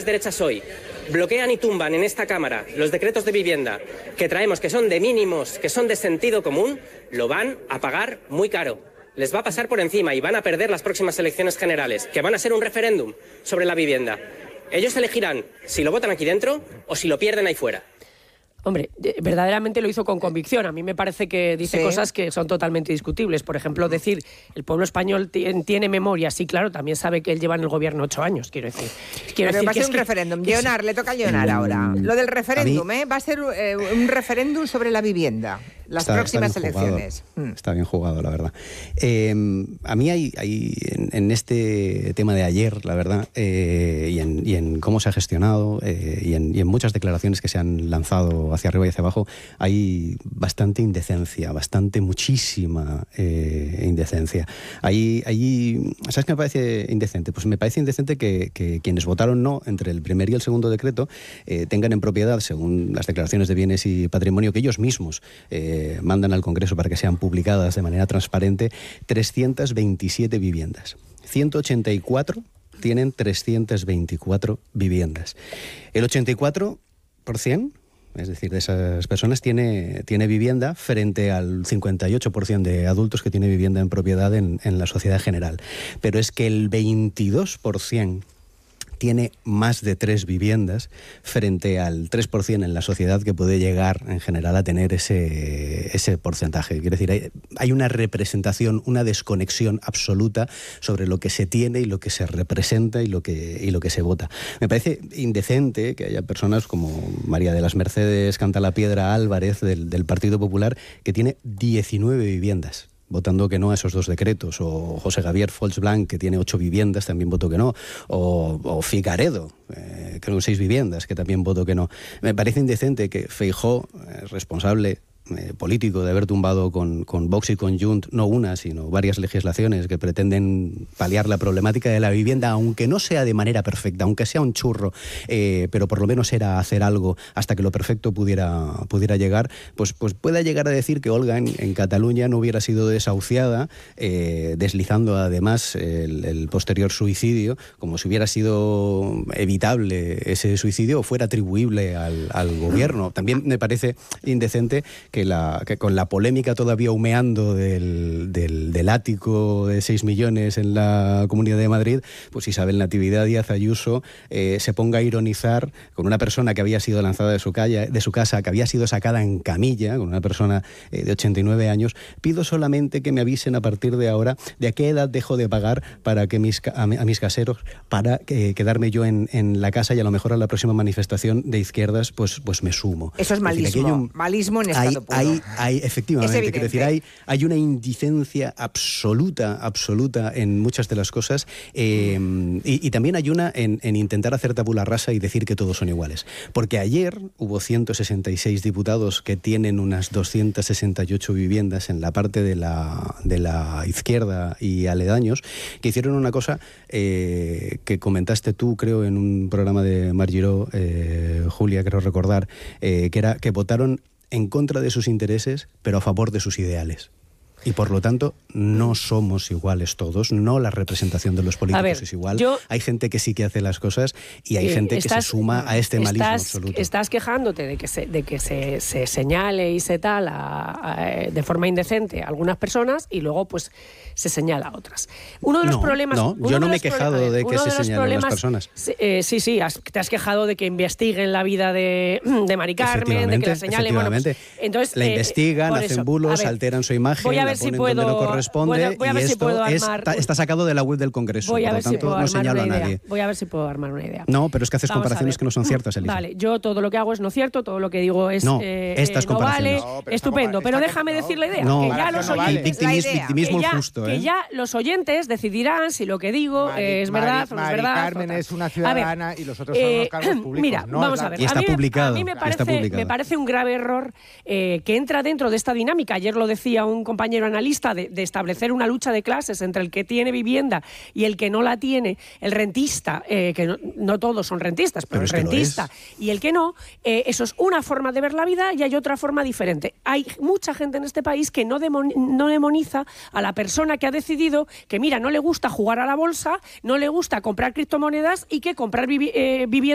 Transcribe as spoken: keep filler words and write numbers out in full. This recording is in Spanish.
derechas hoy bloquean y tumban en esta Cámara los decretos de vivienda que traemos, que son de mínimos, que son de sentido común, lo van a pagar muy caro. Les va a pasar por encima y van a perder las próximas elecciones generales, que van a ser un referéndum sobre la vivienda. Ellos elegirán si lo votan aquí dentro o si lo pierden ahí fuera. Hombre, verdaderamente lo hizo con convicción. A mí me parece que dice sí. cosas que son totalmente discutibles. Por ejemplo, decir el pueblo español tiene memoria. Sí, claro, también sabe que él lleva en el gobierno ocho años, quiero decir. Quiero Pero decir va a ser que un es referéndum. que... Leonard, le toca a Leonard ahora. Lo del referéndum, ¿eh? Va a ser eh, un referéndum sobre la vivienda. Las está, próximas está elecciones. Jugado. Está bien jugado, la verdad. Eh, a mí hay, hay en, en este tema de ayer, la verdad, eh, y, en, y en cómo se ha gestionado, eh, y, en, y en muchas declaraciones que se han lanzado hacia arriba y hacia abajo, hay bastante indecencia, bastante, muchísima eh, indecencia. Hay, hay, ¿sabes qué me parece indecente? Pues me parece indecente que, que quienes votaron no entre el primer y el segundo decreto eh, tengan en propiedad, según las declaraciones de bienes y patrimonio que ellos mismos eh, mandan al Congreso para que sean publicadas de manera transparente, trescientas veintisiete viviendas. ciento ochenta y cuatro tienen trescientas veinticuatro viviendas. El ochenta y cuatro por ciento, es decir, de esas personas, tiene, tiene vivienda frente al cincuenta y ocho por ciento de adultos que tiene vivienda en propiedad en, en la sociedad general. Pero es que el veintidós por ciento tiene más de tres viviendas frente al tres por ciento en la sociedad que puede llegar en general a tener ese, ese porcentaje. Quiero decir, hay, hay una representación, una desconexión absoluta sobre lo que se tiene y lo que se representa y lo que, y lo que se vota. Me parece indecente que haya personas como María de las Mercedes Cantalapiedra Álvarez del, del Partido Popular, que tiene diecinueve viviendas. Votando que no a esos dos decretos, o José Javier Folch Blanc, que tiene ocho viviendas, también votó que no, o, o Figaredo, eh, creo que seis viviendas, que también votó que no. Me parece indecente que Feijóo, eh, responsable eh, político de haber tumbado con, con Vox y con Junts no una, sino varias legislaciones que pretenden paliar la problemática de la vivienda, aunque no sea de manera perfecta, aunque sea un churro, eh, pero por lo menos era hacer algo hasta que lo perfecto pudiera, pudiera llegar, pues, pues pueda llegar a decir que Olga en, en Cataluña no hubiera sido desahuciada, eh, deslizando además el, el posterior suicidio, como si hubiera sido evitable ese suicidio o fuera atribuible al, al gobierno. También me parece indecente que Que, la, que con la polémica todavía humeando del, del, del ático de seis millones en la Comunidad de Madrid, pues Isabel Natividad Díaz Ayuso eh, se ponga a ironizar con una persona que había sido lanzada de su, calle, de su casa, que había sido sacada en camilla, con una persona eh, de ochenta y nueve años. Pido solamente que me avisen a partir de ahora de a qué edad dejo de pagar para que mis, a, a mis caseros, para eh, quedarme yo en, en la casa, y a lo mejor a la próxima manifestación de izquierdas pues, pues me sumo. Eso es malismo, es decir, un, malismo en estado puro. Hay, hay, efectivamente, quiero decir, hay, hay una indicencia absoluta, absoluta en muchas de las cosas, eh, y, y también hay una en, en intentar hacer tabula rasa y decir que todos son iguales. Porque ayer hubo ciento sesenta y seis diputados que tienen unas doscientas sesenta y ocho viviendas en la parte de la, de la izquierda y aledaños, que hicieron una cosa eh, que comentaste tú, creo, en un programa de Mar Giró, eh, Julia, creo recordar, eh, que era que votaron en contra de sus intereses, pero a favor de sus ideales. Y por lo tanto, no somos iguales todos, no la representación de los políticos ver, es igual. Yo, hay gente que sí que hace las cosas y hay eh, gente estás, que se suma a este malismo estás, absoluto. Estás quejándote de que se, de que se, se señale y se tal a, a, de forma indecente a algunas personas y luego pues se señala a otras. Uno de los no, problemas... No, yo no me he quejado de que se señalen a las personas. Eh, sí, sí, has, te has quejado de que investiguen la vida de, de Mari Carmen, de que la señalen... Bueno, pues, entonces, la eh, investigan, hacen eso, bulos, ver, alteran su imagen, la ponen si puedo, donde no corresponde, voy a, voy a ver y si esto puedo es, armar, está, está sacado de la web del Congreso, voy a por ver lo tanto si puedo no señalo a nadie. Voy a ver si puedo armar una idea. No, pero es que haces Vamos comparaciones que no son ciertas, Elisa. Vale, yo todo lo que hago es no cierto, todo lo que digo es no, eh, estas no vale, no, pero estupendo, pero déjame no, decir la idea, no, que ya los oyentes, victimismo, victimismo que ya, justo, ¿eh? que ya los oyentes decidirán si lo que digo Mari, es Mari, verdad o no es verdad. Mari Carmen es una ciudadana ver, y los otros son unos cargos públicos. Mira, no vamos la... a ver. Y está a mí, publicado. A mí me parece, parece, me parece un grave error eh, que entra dentro de esta dinámica. Ayer lo decía un compañero analista de, de establecer una lucha de clases entre el que tiene vivienda y el que no la tiene, el rentista, eh, que no, no todos son rentistas, pero, pero el rentista y el que no, eh, eso es una forma de ver la vida y hay otra forma diferente. Hay mucha gente en este país que no, demon, no demoniza a la persona que ha decidido que, mira, no le gusta jugar a la bolsa, no le gusta comprar criptomonedas y que comprar vivi eh, vivienda